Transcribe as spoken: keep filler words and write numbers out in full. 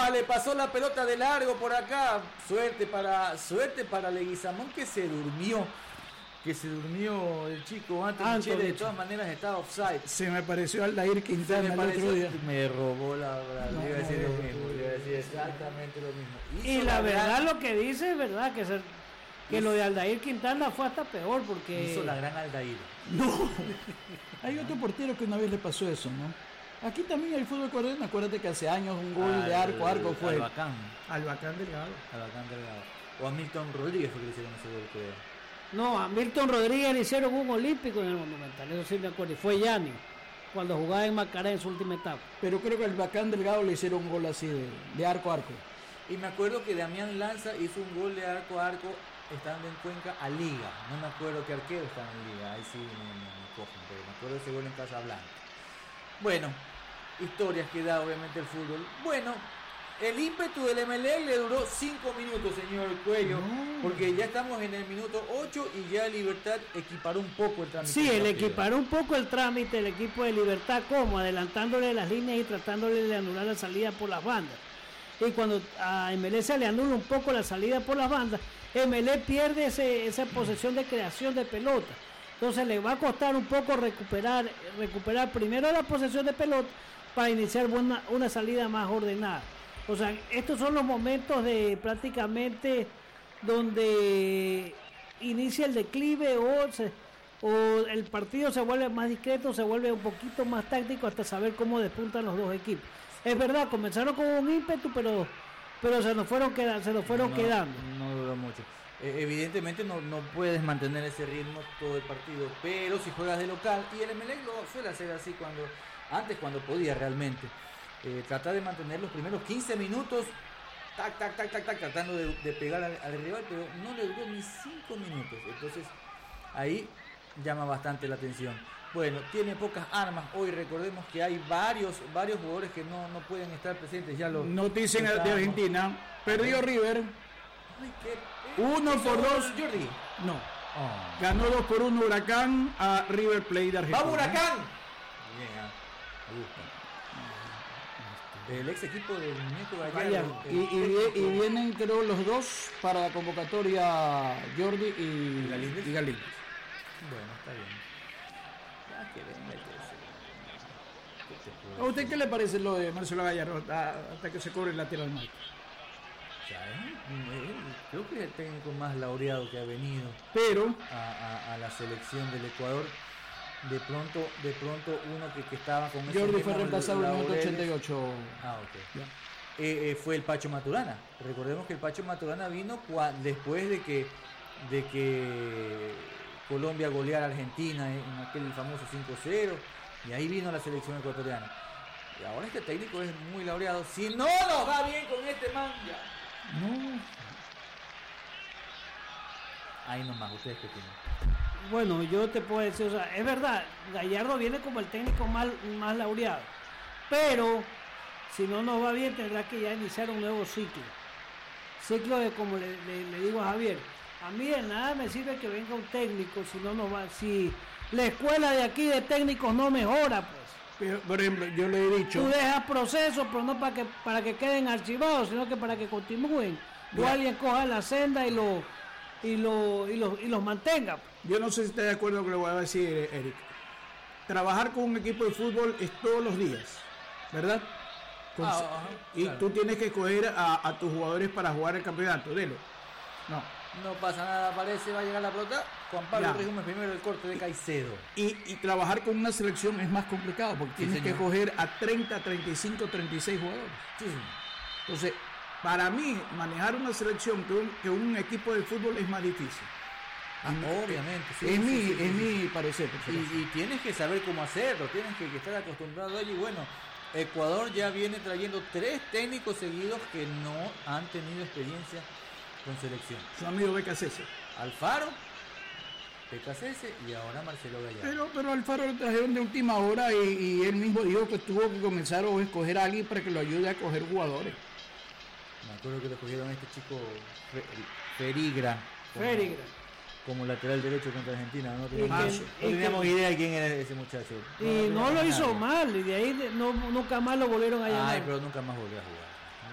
¡Ah! Le pasó la pelota de largo por acá. Suerte para, suerte para Leguizamón que se durmió. Que se durmió el chico antes. Michele, de todas maneras estaba offside. Se me pareció Aldair Quintana el pareció, otro día. Me robó la verdad. No, le iba a decir no, lo no, mismo. no, Le iba a decir exactamente lo mismo. Y la, la verdad, gran... lo que dice es verdad que, se, que lo de Aldair Quintana fue hasta peor porque... Hizo la gran Aldair. No. Hay otro portero que una vez le pasó eso, ¿no? Aquí también hay fútbol ecuatoriano. Acuérdate que hace años un gol ah, de arco a arco fue. Albacán. Albacán Delgado. Albacán Delgado. O a Milton Rodríguez fue que le hicieron ese gol, creo. No, a Milton Rodríguez le hicieron un olímpico en el Monumental, eso sí me acuerdo, y fue Yanni, cuando jugaba en Macará en su última etapa. Pero creo que al Bacán Delgado le hicieron un gol así de, de arco a arco. Y me acuerdo que Damián Lanza hizo un gol de arco a arco estando en Cuenca a Liga, no me acuerdo qué arquero estaba en Liga, ahí sí me, me, me cogen, pero me acuerdo de ese gol en Casablanca. Bueno, historias que da obviamente el fútbol. Bueno, el ímpetu del Emelec le duró cinco minutos, señor Cuello, no. Porque ya estamos en el minuto ocho y ya Libertad equiparó un poco el trámite. Sí, el equiparó un poco el trámite, el equipo de Libertad, como adelantándole las líneas y tratándole de anular la salida por las bandas. Y cuando a Emelec se le anula un poco la salida por las bandas, Emelec pierde ese, esa posesión de creación de pelota. Entonces le va a costar un poco recuperar, recuperar primero la posesión de pelota para iniciar buena, una salida más ordenada. O sea, estos son los momentos de prácticamente donde inicia el declive o, se, o el partido se vuelve más discreto, se vuelve un poquito más táctico hasta saber cómo despuntan los dos equipos. Es verdad, comenzaron con un ímpetu, pero pero se nos fueron quedando, se nos fueron no, quedando. No duró mucho. Eh, evidentemente no, no puedes mantener ese ritmo todo el partido, pero si juegas de local, y el Emelec lo suele hacer así cuando antes cuando podía realmente. Eh, tratar de mantener los primeros quince minutos tac, tac, tac, tac, tac, tratando de, de pegar al, al rival, pero no le duró ni cinco minutos, entonces ahí llama bastante la atención. Bueno, tiene pocas armas, hoy recordemos que hay varios varios jugadores que no, no pueden estar presentes, ya lo noticia de Argentina, perdió River. Ay, qué, uno por dos, Jordi. No, oh. Ganó dos por uno Huracán a River Plate de Argentina. ¡Vamos Huracán! Bien, me gusta. El ex equipo del muñeco Gallardo. Y, y, y vienen creo los dos para la convocatoria Jordi y, ¿Y Galíndez? Y Galíndez. Bueno, está bien. Ya que venga ¿A usted qué le parece lo de Marcelo Gallardo hasta que se cobre el lateral mal? ¿Sabes? Creo que es el técnico más laureado que ha venido pero a, a, a la selección del Ecuador. De pronto, de pronto uno que, que estaba con ese Jordi fue reemplazado en el minuto ochenta y ocho. Ah, ok. Eh, eh, fue el Pacho Maturana. Recordemos que el Pacho Maturana vino cua, después de que de que Colombia goleara a Argentina en aquel famoso cinco cero, y ahí vino la selección ecuatoriana. Y ahora este técnico es muy laureado. Si no nos va bien con este man, ya. No. Ahí nomás, ustedes que tienen. Bueno, yo te puedo decir, o sea, es verdad, Gallardo viene como el técnico más, más laureado, pero si no nos va bien tendrá que ya iniciar un nuevo ciclo. Ciclo de, como le, le, le digo a Javier, a mí de nada me sirve que venga un técnico si no nos va, si la escuela de aquí de técnicos no mejora, pues. Pero, por ejemplo, yo le he dicho. Tú dejas procesos, pero no para que para que queden archivados, sino que para que continúen. O alguien coja la senda y lo y lo y los y los mantenga. Yo no sé si está de acuerdo con lo que le voy a decir, Eric. Trabajar con un equipo de fútbol es todos los días, ¿verdad? Con, ah, ajá, y claro. Tú tienes que escoger a, a tus jugadores para jugar el campeonato, delo. No. No pasa nada, parece, va a llegar la pelota. Juan Pablo Rijumes primero el corte de Caicedo. Y, y trabajar con una selección es más complicado porque sí, tienes señor. que escoger a treinta, treinta y cinco, treinta y seis jugadores. Sí, señor. Entonces, para mí, manejar una selección que un, que un equipo de fútbol es más difícil. Ah, obviamente, sí, es, sí, mi, sí, es sí, mi parecer. Y, y tienes que saber cómo hacerlo, tienes que, que estar acostumbrado a ello. Y bueno, Ecuador ya viene trayendo tres técnicos seguidos que no han tenido experiencia con selección. Su amigo B K C S. Alfaro, B K C S y ahora Marcelo Gallardo. Pero, pero Alfaro lo trajeron de última hora y, y él mismo dijo que tuvo que comenzar a escoger a alguien para que lo ayude a coger jugadores. Me acuerdo que lo cogieron a este chico Ferigra. Ferigra. Como lateral derecho contra Argentina, no teníamos, no teníamos idea de quién era ese muchacho. Y no, no lo hizo nadie. mal, y de ahí no, nunca más lo volvieron a llamar. Ay, pero nunca más volvió a jugar.